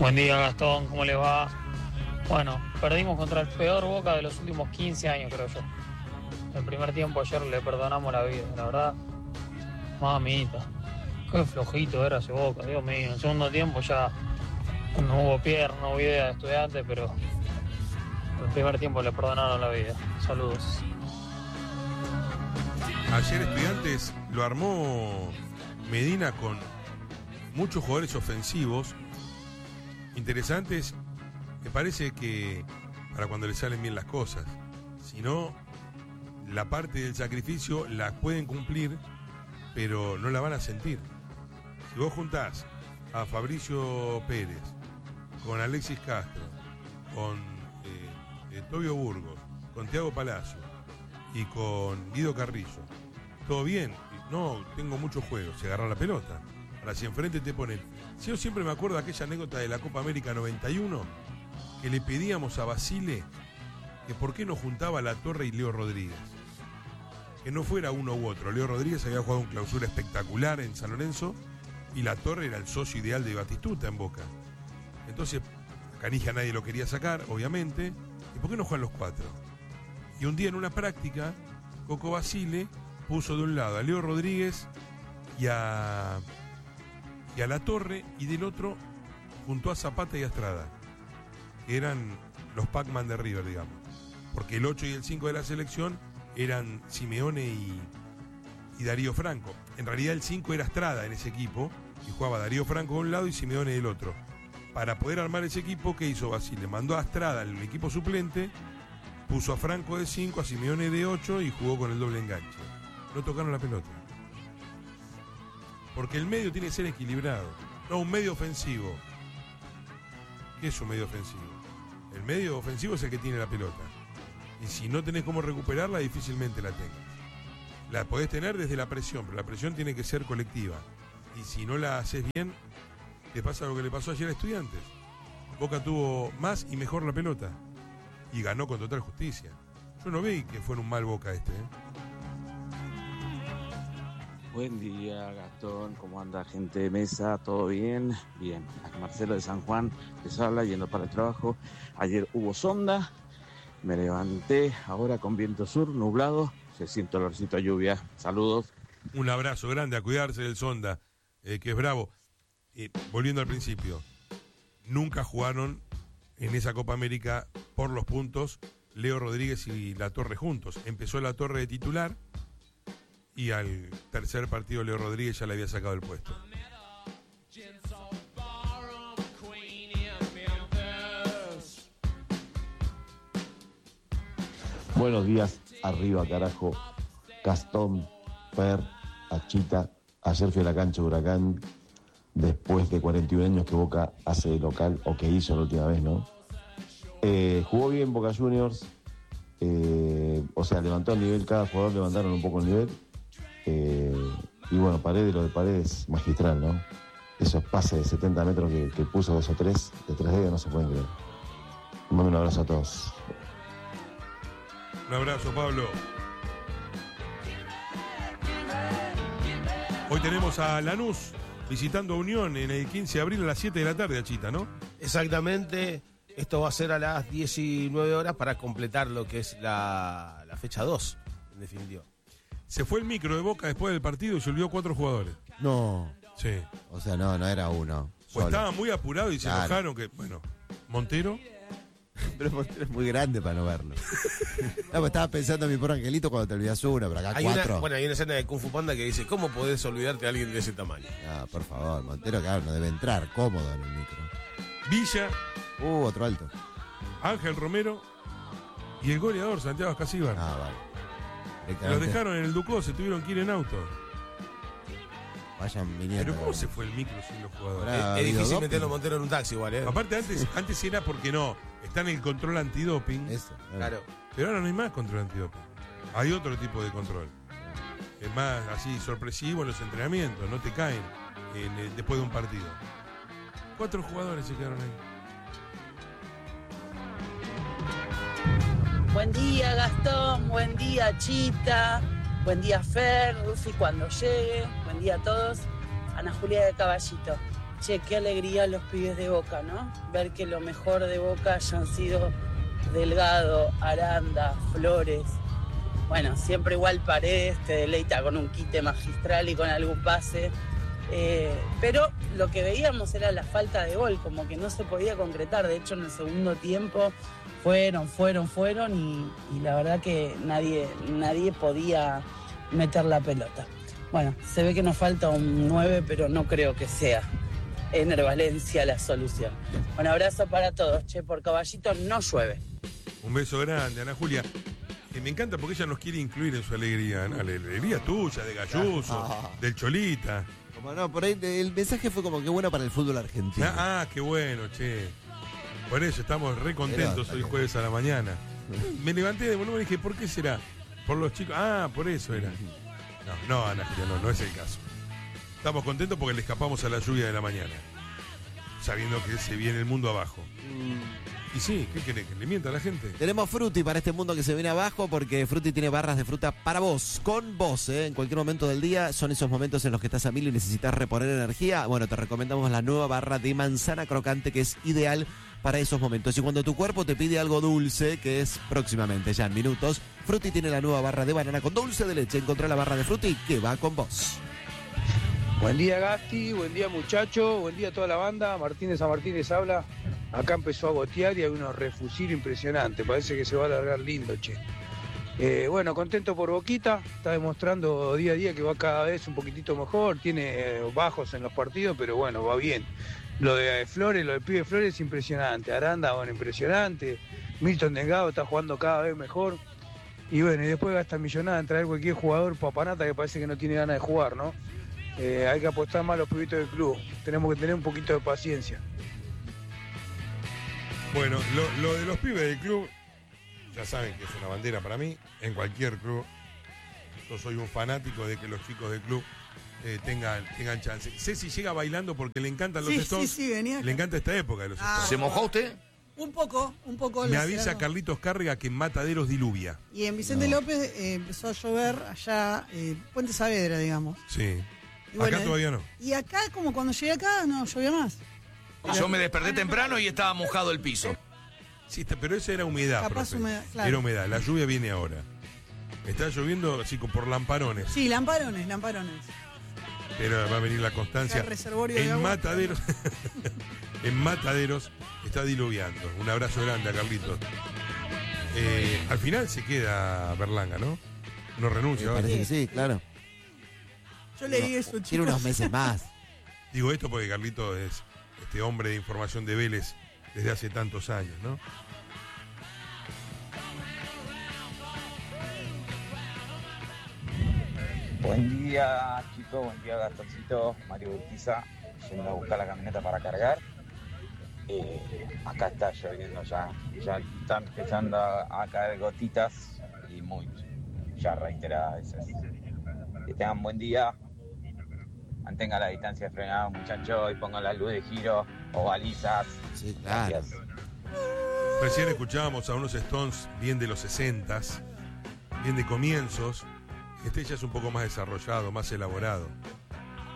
Buen día, Gastón, ¿cómo le va? Bueno, perdimos contra el peor Boca de los últimos 15 años, creo yo. El primer tiempo ayer le perdonamos la vida, la verdad. Mamita, qué flojito era ese Boca, Dios mío. En el segundo tiempo ya no hubo pierna, no hubo idea de Estudiantes, pero el primer tiempo le perdonaron la vida. Saludos. Ayer Estudiantes lo armó Medina con muchos jugadores ofensivos interesantes. Me parece que para cuando le salen bien las cosas, si no, la parte del sacrificio la pueden cumplir, pero no la van a sentir. Si vos juntás a Fabricio Pérez con Alexis Castro, con Tobio Burgos, con Thiago Palacio y con Guido Carrillo, todo bien, no tengo mucho juego, se agarra la pelota. Ahora si enfrente te ponen. Si yo siempre me acuerdo de aquella anécdota de la Copa América 91, que le pedíamos a Basile que por qué no juntaba a La Torre y Leo Rodríguez. Que no fuera uno u otro. Leo Rodríguez había jugado un clausura espectacular en San Lorenzo y La Torre era el socio ideal de Batistuta en Boca. Entonces, Canija nadie lo quería sacar, obviamente. ¿Y por qué no juegan los cuatro? Y un día en una práctica, Coco Basile puso de un lado a Leo Rodríguez y a La Torre, y del otro juntó a Zapata y a Estrada, que eran los Pac-Man de River, digamos. Porque el 8 y el 5 de la selección eran Simeone y Darío Franco. En realidad el 5 era Estrada en ese equipo, y jugaba Darío Franco de un lado y Simeone del otro. Para poder armar ese equipo, ¿qué hizo Basile? Mandó a Estrada al equipo suplente, puso a Franco de 5, a Simeone de 8 y jugó con el doble enganche. No tocaron la pelota. Porque el medio tiene que ser equilibrado. No, un medio ofensivo. ¿Qué es un medio ofensivo? El medio ofensivo es el que tiene la pelota. Y si no tenés cómo recuperarla, difícilmente la tengas. La podés tener desde la presión, pero la presión tiene que ser colectiva. Y si no la haces bien, te pasa lo que le pasó ayer a Estudiantes. Boca tuvo más y mejor la pelota. Y ganó con total justicia. Yo no vi que fuera un mal Boca este, Buen día, Gastón. ¿Cómo anda, gente de mesa? ¿Todo bien? Bien. Marcelo de San Juan les habla, yendo para el trabajo. Ayer hubo sonda. Me levanté ahora con viento sur, nublado. Se siente olorcito a lluvia. Saludos. Un abrazo grande, a cuidarse del sonda, que es bravo. Volviendo al principio, nunca jugaron en esa Copa América por los puntos Leo Rodríguez y La Torre juntos. Empezó La Torre de titular y al tercer partido Leo Rodríguez ya le había sacado el puesto. Buenos días, arriba carajo, Gastón, Fer, Achita. Ayer fui a la cancha de Huracán después de 41 años que Boca hace de local, o que hizo la última vez, ¿no? Jugó bien Boca Juniors, o sea, levantó el nivel, cada jugador levantaron un poco el nivel. Y bueno, Paredes, lo de Paredes, magistral, ¿no? Esos pases de 70 metros que puso de esos tres, de 3 dedos, no se pueden creer. Mando un abrazo a todos. Un abrazo, Pablo. Hoy tenemos a Lanús visitando a Unión en el 15 de abril a las 7 de la tarde, Achita, ¿no? Exactamente. Esto va a ser a las 19 horas para completar lo que es la fecha 2, en definitiva. Se fue el micro de Boca después del partido y se olvidó 4 jugadores. No. Sí. O sea, no era uno. Pues estaba muy apurado y se enojaron que, bueno, Montero. Pero Montero es muy grande para no verlo. No, pues estaba pensando en mi pobre Angelito cuando te olvidas uno, pero acá 4. Hay una escena de Kung Fu Panda que dice, ¿cómo podés olvidarte de alguien de ese tamaño? No, por favor, Montero, claro, no debe entrar cómodo en el micro. Villa. Otro alto. Ángel Romero y el goleador Santiago Escasíbar. Vale. Los dejaron en el Ducó, se tuvieron que ir en auto. Vayan viniendo. Pero ¿cómo se fue el micro sin los jugadores? Es difícil meterlo Montero en un taxi igual, ¿eh? Aparte antes era porque no, está en el control antidoping. Eso, claro. Pero ahora no hay más control antidoping. Hay otro tipo de control. Es más así sorpresivo en los entrenamientos, no te caen después de un partido. 4 jugadores se quedaron ahí. Buen día, Gastón. Buen día, Chita. Buen día, Fer, Rufi cuando llegue. Buen día a todos. Ana Julia de Caballito. che, qué alegría los pibes de Boca, ¿no? Ver que lo mejor de Boca hayan sido Delgado, Aranda, Flores. Bueno, siempre igual Paredes te deleita con un quite magistral y con algún pase. Pero lo que veíamos era la falta de gol, como que no se podía concretar. De hecho, en el segundo tiempo fueron y la verdad que nadie podía meter la pelota. Bueno, se ve que nos falta un 9, pero no creo que sea Ener Valencia la solución. Un abrazo para todos, che, por Caballito no llueve. Un beso grande, Ana Julia. Me encanta porque ella nos quiere incluir en su alegría, ¿no? La alegría tuya, de Galluso, del Cholita. Como no, por ahí el mensaje fue como que bueno para el fútbol argentino. Qué bueno, che. Por eso estamos re contentos hoy jueves a la mañana. Me levanté de volumen y dije, ¿por qué será? Por los chicos. Por eso era. No, Ana Julia, no es el caso. Estamos contentos porque le escapamos a la lluvia de la mañana, sabiendo que se viene el mundo abajo. Y sí, ¿qué querés? ¿Que le mienta a la gente? Tenemos Frutti para este mundo que se viene abajo, porque Frutti tiene barras de fruta para vos, con vos, en cualquier momento del día. Son esos momentos en los que estás a mil y necesitas reponer energía. Bueno, te recomendamos la nueva barra de manzana crocante, que es ideal para esos momentos. Y cuando tu cuerpo te pide algo dulce, que es próximamente, ya en minutos, Frutti tiene la nueva barra de banana con dulce de leche. Encontrá la barra de Frutti que va con vos. Buen día, Gasti, buen día, muchacho, buen día a toda la banda. Martínez a Martínez habla. Acá empezó a gotear y hay unos refusilos impresionantes. Parece que se va a alargar lindo, che. Bueno, contento por Boquita. Está demostrando día a día que va cada vez un poquitito mejor. Tiene bajos en los partidos, pero bueno, va bien. Lo de Flores, lo del pibe Flores es impresionante. Aranda, bueno, impresionante. Milton Delgado está jugando cada vez mejor. Y bueno, y después gasta millonada en traer cualquier jugador papanata que parece que no tiene ganas de jugar, ¿no? Hay que apostar más a los pibitos del club. Tenemos que tener un poquito de paciencia. Bueno, lo de los pibes del club, ya saben que es una bandera para mí, en cualquier club. Yo soy un fanático de que los chicos del club tengan chance. Ceci llega bailando porque le encantan los Stones. Sí, venía. Le encanta esta época de los Stones. ¿Se mojó usted? Un poco. Me avisa Carlitos Cárrega que en Mataderos diluvia. Y en Vicente López empezó a llover allá, Puente Saavedra, digamos. Sí. Y bueno, acá todavía no. Y acá, como cuando llegué acá, no llovía más. Yo me desperté temprano y estaba mojado el piso. Sí, pero esa era humedad, Capaz profe. humedad, claro. Era humedad. La lluvia viene ahora. Está lloviendo así por lamparones. Sí, lamparones. Pero va a venir la constancia. El reservorio de en agua, Mataderos. En Mataderos está diluviando. Un abrazo grande a Carlitos. Al final se queda Berlanga, ¿no? No renuncia. Parece que sí, claro. Yo leí eso, chicos. Tiene unos meses más. Digo esto porque Carlitos es este hombre de información de Vélez desde hace tantos años, ¿no? Buen día, chicos, buen día, Gastoncito, Mario Urquiza, yendo a buscar la camioneta para cargar. Acá está lloviendo ya están empezando a caer gotitas y muy ya reiteradas veces. Que tengan buen día, mantengan la distancia de frenado, muchachos, y pongan la luz de giro o balizas. Sí, claro. Gracias. Recién escuchábamos a unos Stones bien de los 60s, bien de comienzos. Este ya es un poco más desarrollado, más elaborado.